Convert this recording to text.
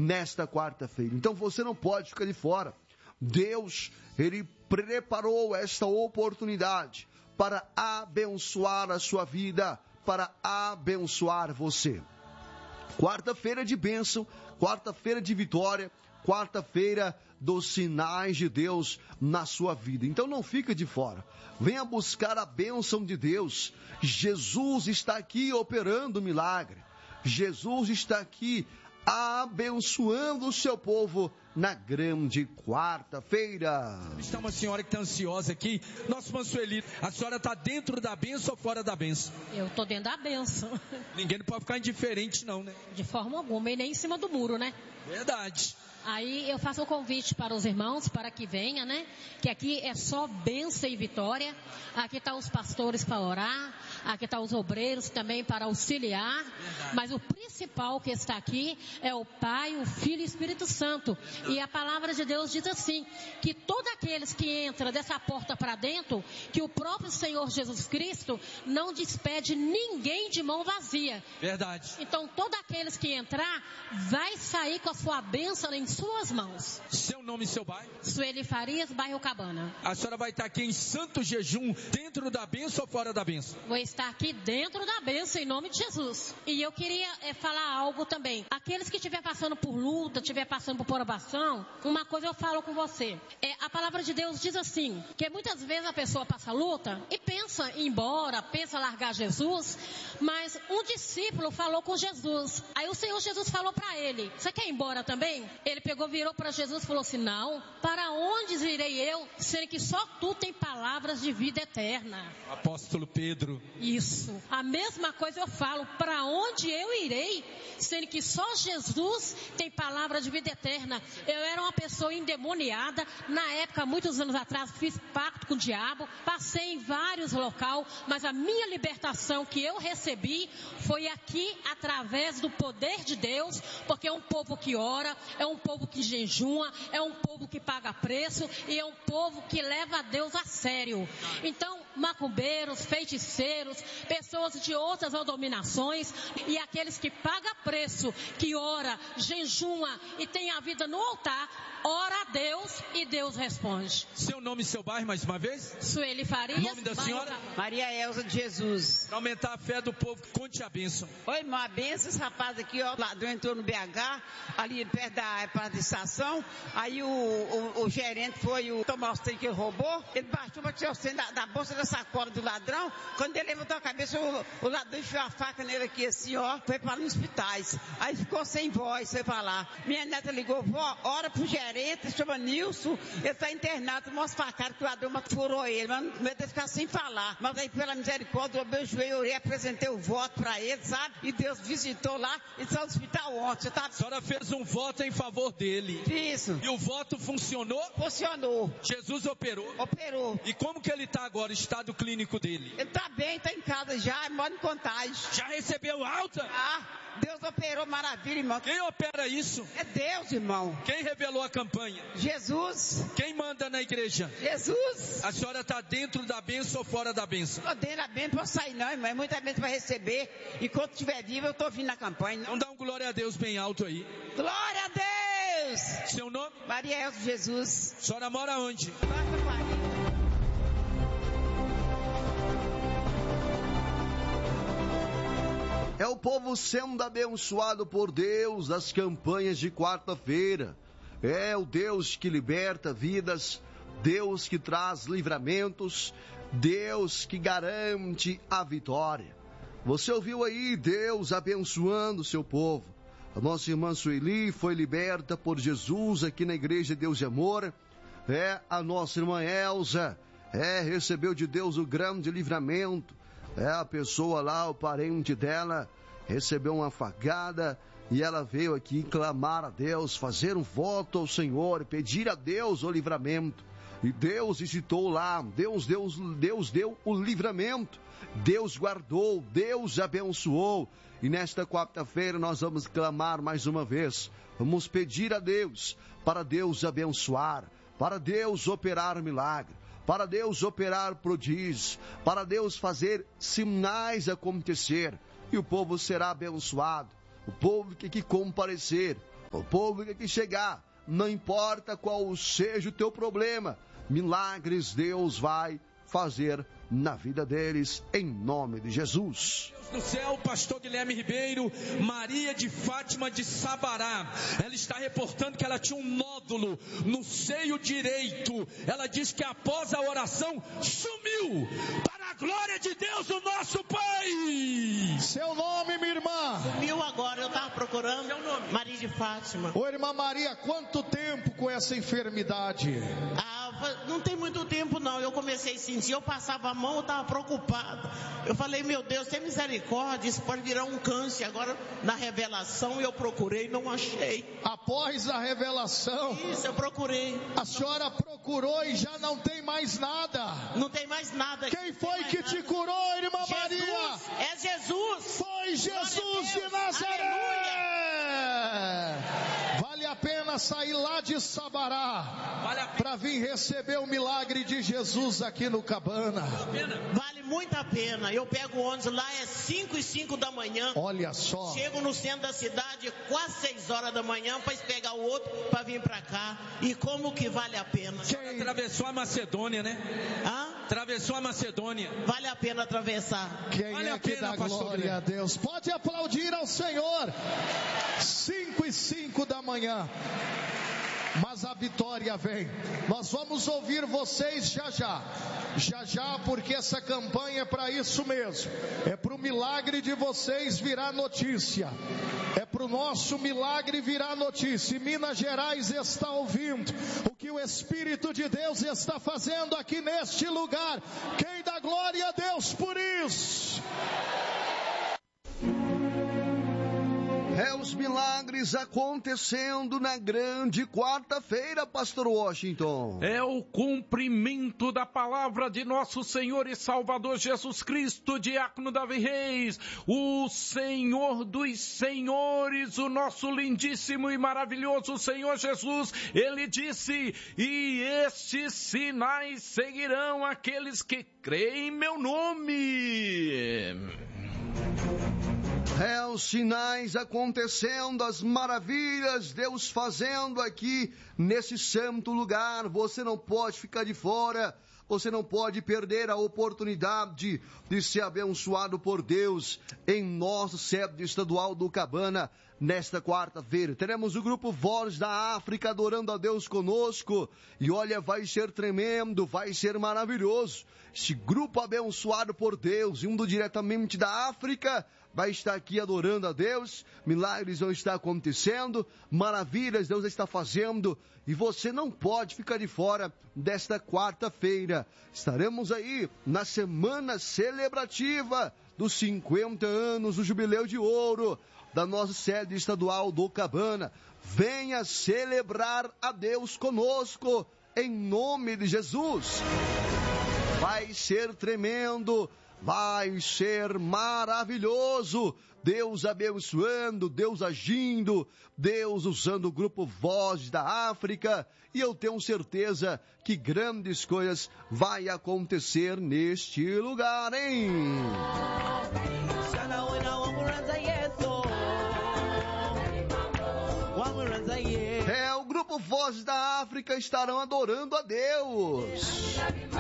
nesta quarta-feira. Então você não pode ficar de fora. Deus, Ele preparou esta oportunidade para abençoar a sua vida, para abençoar você. Quarta-feira de bênção, quarta-feira de vitória, quarta-feira dos sinais de Deus na sua vida. Então não fica de fora. Venha buscar a bênção de Deus. Jesus está aqui operando milagre. Jesus está aqui abençoando o seu povo na grande quarta-feira. Está uma senhora que está ansiosa aqui. Nosso Mansueli, a senhora está dentro da bênção ou fora da bênção? Eu estou dentro da bênção. Ninguém não pode ficar indiferente não, né? De forma alguma, e nem em cima do muro, né? Verdade. Aí eu faço um convite para os irmãos, para que venha, né? Que aqui é só bênção e vitória. Aqui estão os pastores para orar. Aqui estão os obreiros também para auxiliar. Verdade. Mas o principal que está aqui é o Pai, o Filho e o Espírito Santo. E a palavra de Deus diz assim, que todos aqueles que entram dessa porta para dentro, que o próprio Senhor Jesus Cristo não despede ninguém de mão vazia. Verdade. Então todos aqueles que entrar, vai sair com a sua bênção em suas mãos. Seu nome e seu bairro? Sueli Farias, bairro Cabana. A senhora vai estar aqui em santo jejum, dentro da bênção ou fora da bênção? Vou estar aqui dentro da bênção, em nome de Jesus. E eu queria falar algo também. Aqueles que estiver passando por luta, estiver passando por provação, uma coisa eu falo com você. A palavra de Deus diz assim, que muitas vezes a pessoa passa luta e pensa em ir embora, pensa em largar Jesus, mas um discípulo falou com Jesus. Aí o Senhor Jesus falou para ele, você quer ir embora também? Ele pegou, virou para Jesus e falou assim, não, para onde irei eu, sendo que só tu tem palavras de vida eterna. Apóstolo Pedro. Isso, a mesma coisa eu falo, para onde eu irei, sendo que só Jesus tem palavra de vida eterna. Eu era uma pessoa endemoniada, na época, muitos anos atrás, fiz pacto com o diabo, passei em vários locais, mas a minha libertação que eu recebi foi aqui, através do poder de Deus, porque é um povo que ora, é um povo que jejuma, é um povo que paga preço e é um povo que leva a Deus a sério. Então, macumbeiros, feiticeiros, pessoas de outras dominações e aqueles que pagam preço, que ora, jejuma e tem a vida no altar, ora a Deus e Deus responde. Seu nome e seu bairro mais uma vez? Sueli Farias. Nome da senhora? Maria Elza de Jesus. Para aumentar a fé do povo, conte a bênção. Oi, irmão, a bênção, esse rapaz aqui, ó, ladrão entrou no BH, ali perto da estação, aí o gerente foi tomar os trem que ele roubou, ele baixou para tirar os trem da bolsa da sacola do ladrão, quando ele levantou a cabeça, o ladrão enfiou a faca nele aqui assim, ó, foi para os hospitais, aí ficou sem voz, foi para lá. Minha neta ligou, vó, ora pro gerente, chama Nilson, ele tá internado, mostra pra cara que o ladrão furou ele, mas não vai ficar sem falar, mas aí pela misericórdia, eu meu joelho, orei, apresentei o voto para ele, sabe, e Deus visitou lá, ele está no hospital ontem, tá? A senhora fez um voto em favor dele. Isso. E o voto funcionou? Funcionou. Jesus operou? Operou. E como que ele está agora, o estado clínico dele? Ele está bem, está em casa já, mora em Contagem. Já recebeu alta? Deus operou maravilha, irmão. Quem opera isso? É Deus, irmão. Quem revelou a campanha? Jesus. Quem manda na igreja? Jesus. A senhora está dentro da bênção ou fora da bênção? Estou dentro da bênção, não posso sair não, irmão. É muita bênção para receber. Enquanto estiver vivo, eu estou vindo na campanha. Então dá um glória a Deus bem alto aí. Glória a Deus. Seu nome? Maria Elza Jesus. A senhora mora onde? É o povo sendo abençoado por Deus nas campanhas de quarta-feira. É o Deus que liberta vidas, Deus que traz livramentos, Deus que garante a vitória. Você ouviu aí Deus abençoando o seu povo. A nossa irmã Sueli foi liberta por Jesus aqui na Igreja Deus de Amor. A nossa irmã Elza recebeu de Deus o grande livramento. A pessoa lá, o parente dela, recebeu uma facada e ela veio aqui clamar a Deus, fazer um voto ao Senhor, pedir a Deus o livramento. E Deus visitou lá, Deus deu o livramento, Deus guardou, Deus abençoou. E nesta quarta-feira nós vamos clamar mais uma vez, vamos pedir a Deus, para Deus abençoar, para Deus operar milagre, para Deus operar prodígios, para Deus fazer sinais acontecer, e o povo será abençoado. O povo que comparecer, O povo que aqui chegar, não importa qual seja o teu problema, milagres Deus vai fazer na vida deles, em nome de Jesus. Deus do céu, pastor Guilherme Ribeiro, Maria de Fátima de Sabará, ela está reportando que ela tinha um nódulo no seio direito. Ela diz que após a oração sumiu, para a glória de Deus, o nosso Pai. Seu nome, minha irmã? Sumiu agora, eu estava procurando. Seu nome? Maria de Fátima. Ô irmã Maria, quanto tempo com essa enfermidade? Não tem muito tempo não, eu comecei a sentir, eu passava a mão, eu estava preocupado. Eu falei, meu Deus, tem misericórdia, isso pode virar um câncer. Agora, na revelação, eu procurei, não achei. Após a revelação? Isso, eu procurei. A senhora procurou e já não tem mais nada? Não tem mais nada. Quem foi que te curou, irmã Maria? É Jesus. Foi Jesus de Nazaré. Aleluia. Vale a pena sair lá de Sabará para vir receber o milagre de Jesus aqui no Cabana. Vale muito a pena. Eu pego o ônibus lá, é 5:05 da manhã. Olha só. Chego no centro da cidade quase 6 horas da manhã para pegar o outro para vir para cá. E como que vale a pena? Quem atravessou a Macedônia, né? Atravessou a Macedônia. Vale a pena atravessar. Quem vale é que dá glória a Deus? Pode aplaudir ao Senhor. 5:05 da manhã. Mas a vitória vem. Nós vamos ouvir vocês já, porque essa campanha é para isso mesmo. É para o milagre de vocês virar notícia. É para o nosso milagre virar notícia. E Minas Gerais está ouvindo o que o Espírito de Deus está fazendo aqui neste lugar. Quem dá glória a Deus por isso? É os milagres acontecendo na grande quarta-feira, pastor Washington. É o cumprimento da palavra de nosso Senhor e Salvador Jesus Cristo, diácono Davi Reis, o Senhor dos senhores, o nosso lindíssimo e maravilhoso Senhor Jesus. Ele disse, e estes sinais seguirão aqueles que creem em meu nome. É os sinais acontecendo, as maravilhas, Deus fazendo aqui nesse santo lugar. Você não pode ficar de fora, você não pode perder a oportunidade de ser abençoado por Deus em nosso sede estadual do Cabana. Nesta quarta-feira, teremos o grupo Voz da África adorando a Deus conosco. E olha, vai ser tremendo, vai ser maravilhoso. Este grupo abençoado por Deus, indo diretamente da África, vai estar aqui adorando a Deus. Milagres vão estar acontecendo, maravilhas Deus está fazendo. E você não pode ficar de fora desta quarta-feira. Estaremos aí na semana celebrativa dos 50 anos do Jubileu de Ouro da nossa sede estadual do Cabana. Venha celebrar a Deus conosco, em nome de Jesus. Vai ser tremendo, vai ser maravilhoso. Deus abençoando, Deus agindo, Deus usando o grupo Voz da África. E eu tenho certeza que grandes coisas vai acontecer neste lugar, hein? É, o grupo Voz da África estarão adorando a Deus.